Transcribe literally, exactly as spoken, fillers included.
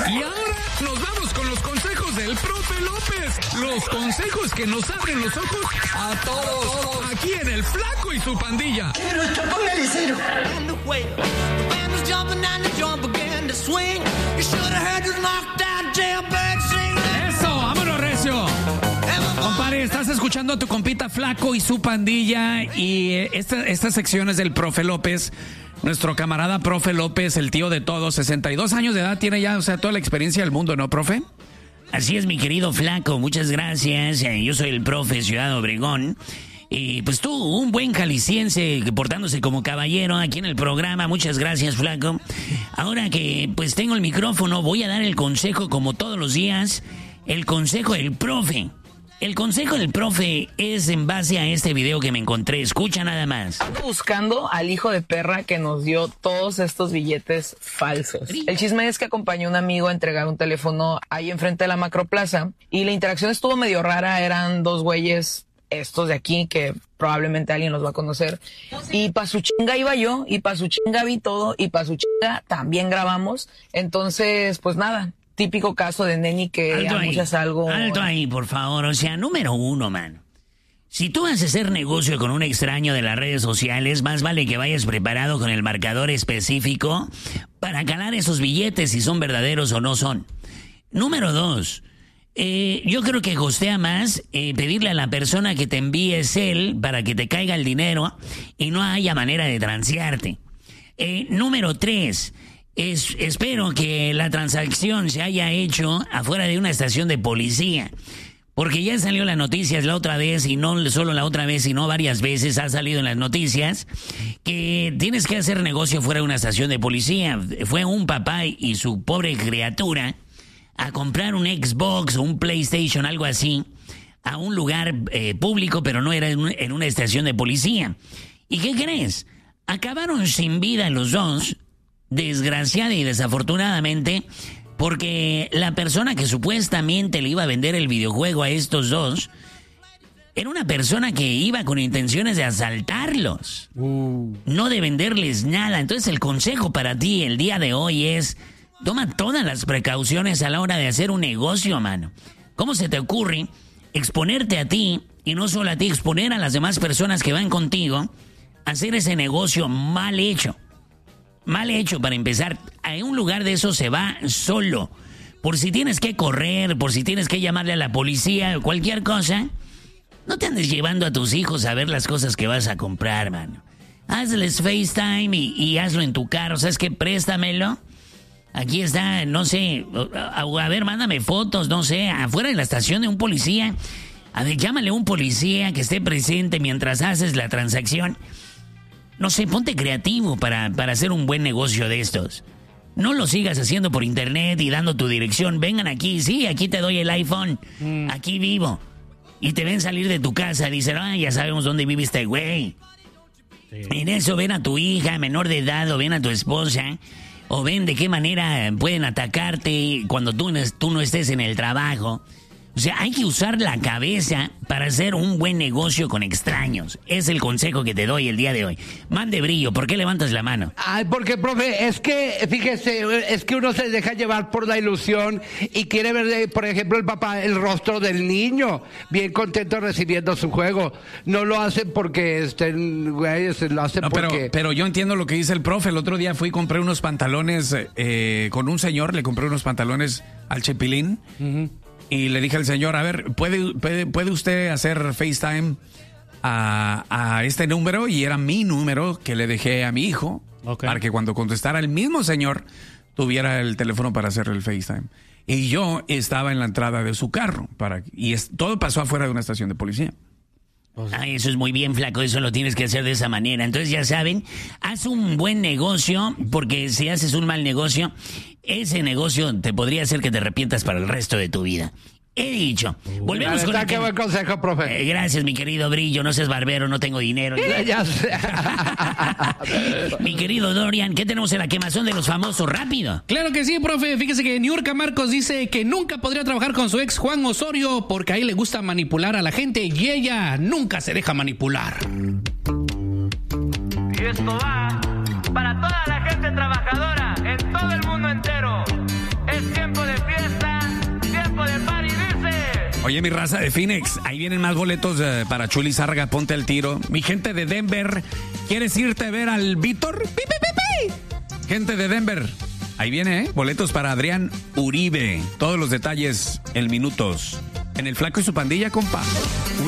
Y ahora nos vamos con los consejos del profe López. Los consejos que nos abren los ojos a todos. Aquí en El Flaco y su pandilla. Pero esto, póngale cero. Eso, vámonos recio. Compadre, estás escuchando a tu compita Flaco y su pandilla. Y esta, esta sección es del profe López. Nuestro camarada profe López, el tío de todos, sesenta y dos años de edad, tiene ya, o sea, toda la experiencia del mundo, ¿no, profe? Así es, mi querido Flaco, muchas gracias. Yo soy el profe Ciudad Obregón. Y pues tú, un buen jalisciense portándose como caballero aquí en el programa. Muchas gracias, Flaco. Ahora que pues tengo el micrófono, voy a dar el consejo como todos los días. El consejo del profe. El consejo del profe es en base a este video que me encontré. Escucha nada más. Ando buscando al hijo de perra que nos dio todos estos billetes falsos. El chisme es que acompañó a un amigo a entregar un teléfono ahí enfrente de la Macroplaza y la interacción estuvo medio rara. Eran dos güeyes, estos de aquí, que probablemente alguien los va a conocer. Y pa' su chinga iba yo, y pa' su chinga vi todo, y pa' su chinga también grabamos. Entonces, pues nada. Típico caso de neni que alto anuncias ahí, algo. Alto ahí, por favor. O sea, número uno, man. Si tú vas a hacer negocio con un extraño de las redes sociales, más vale que vayas preparado con el marcador específico para calar esos billetes si son verdaderos o no son. Número dos, eh, yo creo que costea más eh, pedirle a la persona que te envíe él para que te caiga el dinero y no haya manera de transearte. Eh, número tres, Es, espero que la transacción se haya hecho afuera de una estación de policía. Porque ya salió las noticias la otra vez, y no solo la otra vez, sino varias veces ha salido en las noticias que tienes que hacer negocio fuera de una estación de policía. Fue un papá y su pobre criatura a comprar un Xbox o un PlayStation, algo así, a un lugar eh, público, pero no era en, un, en una estación de policía. ¿Y qué crees? Acabaron sin vida los dos, desgraciada y desafortunadamente, porque la persona que supuestamente le iba a vender el videojuego a estos dos era una persona que iba con intenciones de asaltarlos, uh. no de venderles nada. Entonces el consejo para ti el día de hoy es: toma todas las precauciones a la hora de hacer un negocio, mano. ¿Cómo se te ocurre exponerte a ti, y no solo a ti, exponer a las demás personas que van contigo a hacer ese negocio mal hecho? Mal hecho, para empezar. A un lugar de eso se va solo. Por si tienes que correr, por si tienes que llamarle a la policía, cualquier cosa, no te andes llevando a tus hijos a ver las cosas que vas a comprar, mano. Hazles FaceTime y, y hazlo en tu carro. ¿Sabes qué? Préstamelo. Aquí está, no sé, a, a ver, mándame fotos, no sé, afuera de la estación de un policía. A ver, llámale a un policía que esté presente mientras haces la transacción. No sé, ponte creativo para, para hacer un buen negocio de estos. No lo sigas haciendo por internet y dando tu dirección. Vengan aquí, sí, aquí te doy el iPhone. Mm. Aquí vivo. Y te ven salir de tu casa. Dicen, ah, ya sabemos dónde vive este güey. Sí. En eso ven a tu hija menor de edad, o ven a tu esposa, o ven de qué manera pueden atacarte cuando tú, tú no estés en el trabajo. O sea, hay que usar la cabeza para hacer un buen negocio con extraños. Es el consejo que te doy el día de hoy. Mande brillo, ¿por qué levantas la mano? Ay, porque, profe, es que, fíjese, es que uno se deja llevar por la ilusión y quiere ver, por ejemplo, el papá, el rostro del niño, bien contento recibiendo su juego. No lo hacen porque estén, güey, lo hacen no, pero, porque... Pero yo entiendo lo que dice el profe. El otro día fui y compré unos pantalones eh, con un señor, le compré unos pantalones al Chepilín. Uh-huh. Y le dije al señor, a ver, ¿puede, puede, ¿puede usted hacer FaceTime a, a este número? Y era mi número que le dejé a mi hijo, okay, para que cuando contestara el mismo señor tuviera el teléfono para hacer el FaceTime. Y yo estaba en la entrada de su carro. Para, y es, todo pasó afuera de una estación de policía. Ah, eso es muy bien, Flaco, eso lo tienes que hacer de esa manera. Entonces, ya saben, haz un buen negocio, porque si haces un mal negocio, ese negocio te podría hacer que te arrepientas para el resto de tu vida. He dicho. Volvemos con el qué buen consejo, profe. Eh, gracias, mi querido Brillo. No seas barbero, no tengo dinero. Ya sé. Mi querido Dorian, ¿qué tenemos en la quemazón de los famosos? Rápido. Claro que sí, profe. Fíjese que Niurka Marcos dice que nunca podría trabajar con su ex Juan Osorio porque a él le gusta manipular a la gente y ella nunca se deja manipular. Y esto va para toda la gente trabajadora en todo el mundo entero. Es que tiempo de fiesta, tiempo de party, dice. Oye, mi raza de Phoenix, ahí vienen más boletos eh, para Chuli Zárraga, ponte al tiro. Mi gente de Denver, ¿quieres irte a ver al Víctor? ¡Pi, pi, pi, pi! Gente de Denver, ahí viene, ¿eh? Boletos para Adrián Uribe. Todos los detalles en minutos. En el Flaco y su pandilla, compa.